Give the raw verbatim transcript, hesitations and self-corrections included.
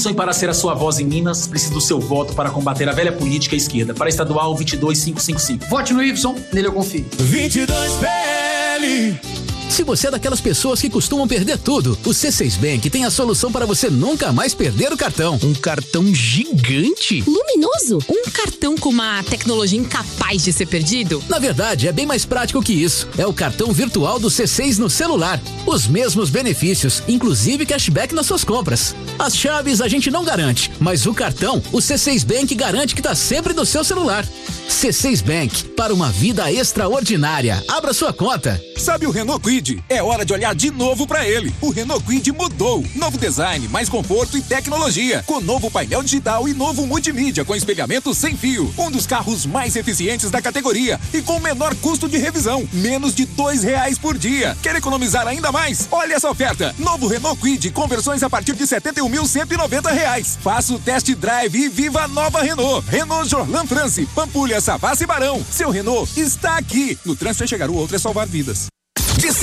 sonha para ser a sua voz em Minas, precisa do seu voto para combater a velha política à esquerda. Para estadual vinte e dois mil quinhentos e cinquenta e cinco. Vote no Y, nele eu confio. vinte e dois P L. Se você é daquelas pessoas que costumam perder tudo, o C seis Bank tem a solução para você nunca mais perder o cartão. Um cartão gigante? Luminoso? Um cartão com uma tecnologia incapaz de ser perdido? Na verdade, é bem mais prático que isso. É o cartão virtual do C seis no celular. Os mesmos benefícios, inclusive cashback nas suas compras. As chaves a gente não garante, mas o cartão, o C seis Bank garante que está sempre no seu celular. C seis Bank, para uma vida extraordinária. Abra sua conta. Sabe o Renault Kwid? É hora de olhar de novo para ele. O Renault Kwid mudou. Novo design, mais conforto e tecnologia. Com novo painel digital e novo multimídia com espelhamento sem fio. Um dos carros mais eficientes da categoria e com menor custo de revisão. Menos de dois reais por dia. Quer economizar ainda mais? Olha essa oferta. Novo Renault Kwid com versões a partir de setenta e um mil cento e noventa reais. Faça o test drive e viva a nova Renault. Renault Jorlan France, Pampulha, Savassi e Barão. Seu Renault está aqui. No trânsito é chegar, o outro é salvar vidas.